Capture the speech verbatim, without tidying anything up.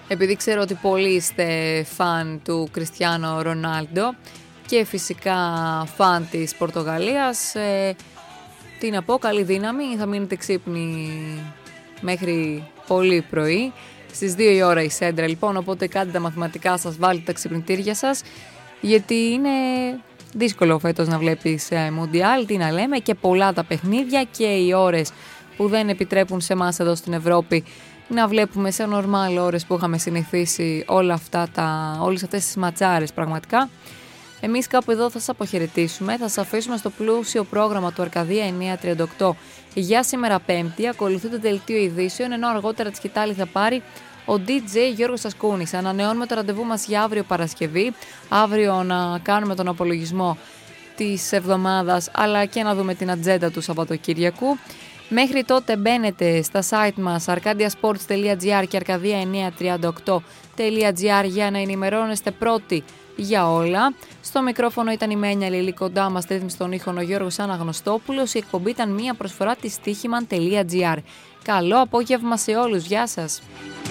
Επειδή ξέρω ότι πολλοί είστε φαν του Κριστιάνο Ρονάλντο και φυσικά φαν της Πορτογαλίας, ε, τι να πω, καλή δύναμη, θα μείνετε ξύπνοι μέχρι πολύ πρωί. Στις δύο η ώρα η σέντρα λοιπόν, οπότε κάντε τα μαθηματικά σας, βάλτε τα ξυπνητήρια σας, γιατί είναι δύσκολο φέτος να βλέπεις ε, Μουντιάλ, τι να λέμε, και πολλά τα παιχνίδια και οι ώρες που δεν επιτρέπουν σε εμάς εδώ στην Ευρώπη να βλέπουμε σε νορμάλ ώρες που είχαμε συνηθίσει όλα αυτά τα, όλες αυτές τις ματσάρες πραγματικά. Εμείς κάπου εδώ θα σας αποχαιρετήσουμε, θα σας αφήσουμε στο πλούσιο πρόγραμμα του Αρκαδία εννιακόσια τριάντα οκτώ για σήμερα Πέμπτη. Ακολουθεί το δελτίο ειδήσεων, ενώ αργότερα τη σκητάλη θα πάρει ο ντι τζέι Γιώργος Ασκούνης. Ανανεώνουμε το ραντεβού μας για αύριο Παρασκευή, αύριο να κάνουμε τον απολογισμό της εβδομάδας, αλλά και να δούμε την ατζέντα του Σαββατοκύριακου. Μέχρι τότε μπαίνετε στα site μας arcadiasports τελεία gr και αρκαδία εννιακόσια τριάντα οκτώ τελεία gr για να ενημερώνεστε πρώτοι για όλα. Στο μικρόφωνο ήταν η Μένια Λιλή, κοντά μας ρύθμισε τον ήχο ο Γιώργος Αναγνωστόπουλος. Η εκπομπή ήταν μία προσφορά της στοίχημαν τελεία gr. Καλό απόγευμα σε όλους, γεια σας!